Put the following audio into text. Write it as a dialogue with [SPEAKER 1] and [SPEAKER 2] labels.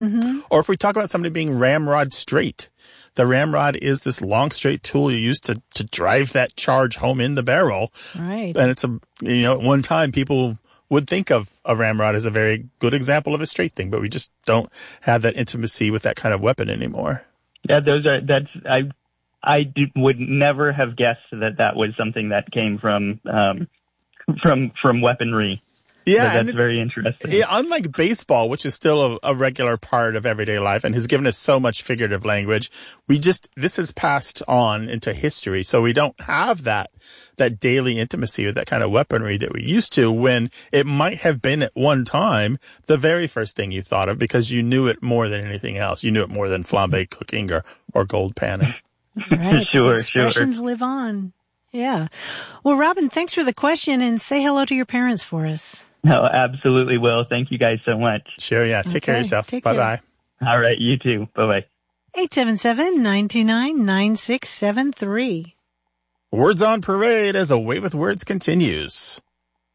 [SPEAKER 1] Mm-hmm.
[SPEAKER 2] Or if we talk about somebody being ramrod straight, the ramrod is this long straight tool you use to drive that charge home in the barrel.
[SPEAKER 1] Right.
[SPEAKER 2] And it's at one time people would think of a ramrod as a very good example of a straight thing, but we just don't have that intimacy with that kind of weapon anymore.
[SPEAKER 3] Yeah, would never have guessed that was something that came from weaponry.
[SPEAKER 2] Yeah,
[SPEAKER 3] that's very interesting.
[SPEAKER 2] Yeah, unlike baseball, which is still a regular part of everyday life and has given us so much figurative language, this has passed on into history. So we don't have that daily intimacy with that kind of weaponry that we used to, when it might have been at one time the very first thing you thought of because you knew it more than anything else. You knew it more than flambe cooking or gold panning.
[SPEAKER 1] Right.
[SPEAKER 3] Sure.
[SPEAKER 1] Expressions live on. Yeah. Well, Robin, thanks for the question, and say hello to your parents for us.
[SPEAKER 3] No, absolutely will. Thank you guys so much.
[SPEAKER 2] Sure, yeah. Take care of yourself. Bye-bye.
[SPEAKER 3] All right, you too. Bye-bye.
[SPEAKER 1] 877-929-9673.
[SPEAKER 2] Words on Parade as A Way with Words continues.